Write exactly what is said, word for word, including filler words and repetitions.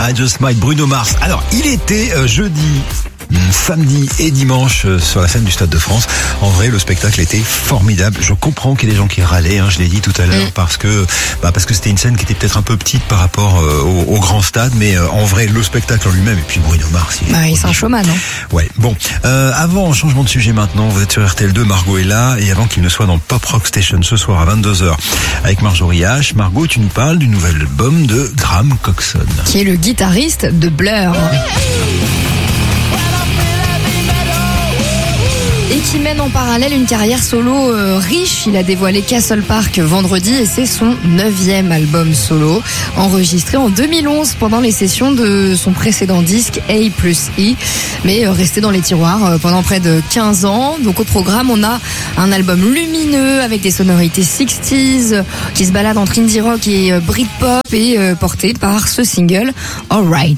I Just Might, Bruno Mars. Alors, il était euh, jeudi, samedi et dimanche euh, sur la scène du Stade de France. En vrai, le spectacle était formidable. Je comprends qu'il y ait des gens qui râlaient, hein, je l'ai dit tout à l'heure, mm. parce que bah, parce que c'était une scène qui était peut-être un peu petite par rapport euh, au, au grand stade, mais euh, en vrai, le spectacle en lui-même, et puis Bruno Mars, il est... Bah, il est un showman, hein. Ouais, bon. Euh, avant, changement de sujet maintenant, vous êtes sur R T L deux, Margot est là, et avant qu'il ne soit dans Pop Rock Station ce soir à vingt-deux heures avec Marjorie H, Margot, tu nous parles du nouvel album de Graham Coxon. Qui est le guitariste de Blur. Et qui mène en parallèle une carrière solo euh, riche. Il a dévoilé Castle Park vendredi et c'est son neuvième album solo, enregistré en deux mille onze pendant les sessions de son précédent disque A plus E, mais euh, resté dans les tiroirs euh, pendant près de quinze ans. Donc au programme, on a un album lumineux avec des sonorités sixties euh, qui se balade entre indie rock et euh, Britpop et euh, porté par ce single Alright.